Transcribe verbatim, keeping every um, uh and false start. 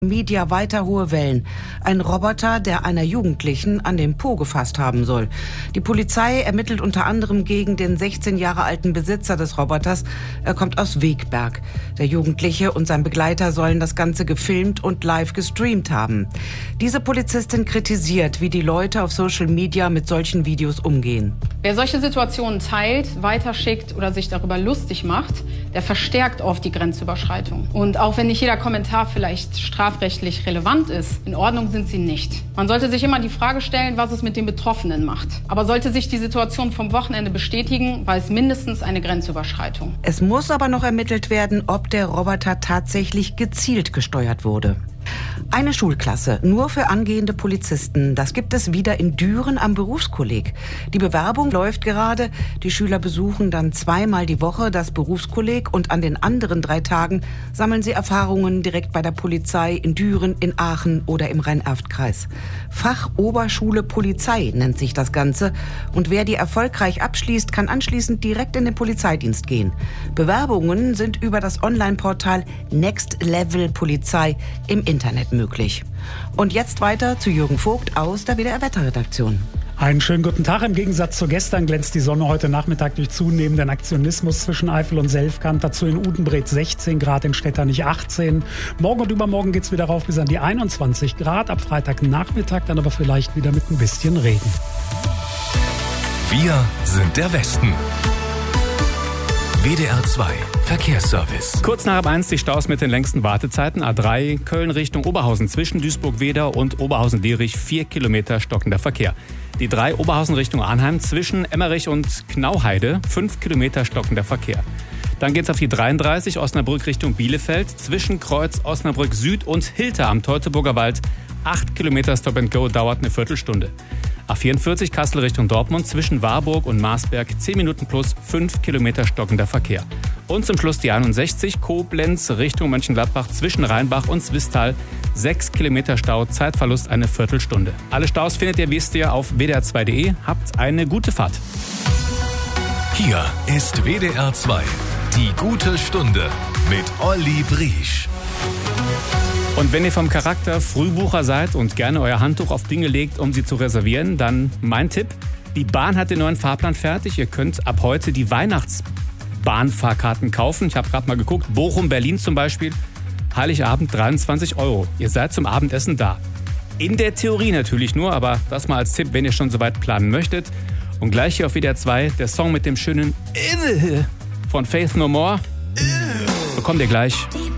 Media weiter hohe Wellen. Ein Roboter, der einer Jugendlichen an den Po gefasst haben soll. Die Polizei ermittelt unter anderem gegen den sechzehn Jahre alten Besitzer des Roboters. Er kommt aus Wegberg. Der Jugendliche und sein Begleiter sollen das Ganze gefilmt und live gestreamt haben. Diese Polizistin kritisiert, wie die Leute auf Social Media mit solchen Videos umgehen. Wer solche Situationen teilt, weiterschickt oder sich darüber lustig macht, der verstärkt oft die Grenzüberschreitung. Und auch wenn nicht jeder Kommentar vielleicht strafrechtlich relevant ist, in Ordnung sind sie nicht. Man sollte sich immer die Frage stellen, was es mit den Betroffenen macht. Aber sollte sich die Situation vom Wochenende bestätigen, war es mindestens eine Grenzüberschreitung. Es muss aber noch ermittelt werden, ob der Roboter tatsächlich gezielt gesteuert wurde. Eine Schulklasse, nur für angehende Polizisten. Das gibt es wieder in Düren am Berufskolleg. Die Bewerbung läuft gerade. Die Schüler besuchen dann zweimal die Woche das Berufskolleg und an den anderen drei Tagen sammeln sie Erfahrungen direkt bei der Polizei in Düren, in Aachen oder im Rhein-Erft-Kreis. Fachoberschule Polizei nennt sich das Ganze. Und wer die erfolgreich abschließt, kann anschließend direkt in den Polizeidienst gehen. Bewerbungen sind über das Online-Portal Next Level Polizei im Internet möglich. Und jetzt weiter zu Jürgen Vogt aus der W D R-Wetterredaktion. Einen schönen guten Tag. Im Gegensatz zu gestern glänzt die Sonne heute Nachmittag durch zunehmenden Aktionismus zwischen Eifel und Selfkant. Dazu in Udenbret sechzehn Grad, in Stetternich achtzehn. Morgen und übermorgen geht es wieder rauf bis an die einundzwanzig Grad. Ab Freitagnachmittag dann aber vielleicht wieder mit ein bisschen Regen. Wir sind der Westen. W D R zwei Verkehrsservice. Kurz nach ab eins die Staus mit den längsten Wartezeiten. A drei Köln Richtung Oberhausen zwischen Duisburg-Wedau und Oberhausen-Dierich. Vier Kilometer stockender Verkehr. Die drei Oberhausen Richtung Arnheim zwischen Emmerich und Knauheide. Fünf Kilometer stockender Verkehr. Dann geht's auf die dreiunddreißig Osnabrück Richtung Bielefeld. Zwischen Kreuz Osnabrück Süd und Hilter am Teutoburger Wald. Acht Kilometer Stop and Go dauert eine Viertelstunde. A vierundvierzig Kassel Richtung Dortmund zwischen Warburg und Marsberg zehn Minuten plus fünf Kilometer stockender Verkehr. Und zum Schluss die einundsechzig Koblenz Richtung Mönchengladbach zwischen Rheinbach und Zwistal sechs Kilometer Stau, Zeitverlust eine Viertelstunde. Alle Staus findet ihr, wisst ihr, auf w d r zwei punkt d e. Habt eine gute Fahrt. Hier ist W D R zwei, die gute Stunde mit Olli Briesch. Und wenn ihr vom Charakter Frühbucher seid und gerne euer Handtuch auf Dinge legt, um sie zu reservieren, dann mein Tipp: Die Bahn hat den neuen Fahrplan fertig. Ihr könnt ab heute die Weihnachtsbahnfahrkarten kaufen. Ich habe gerade mal geguckt, Bochum, Berlin zum Beispiel, Heiligabend dreiundzwanzig Euro. Ihr seid zum Abendessen da. In der Theorie natürlich nur, aber das mal als Tipp, wenn ihr schon soweit planen möchtet. Und gleich hier auf W D R zwei der Song mit dem schönen von Faith No More. Bekommt ihr gleich.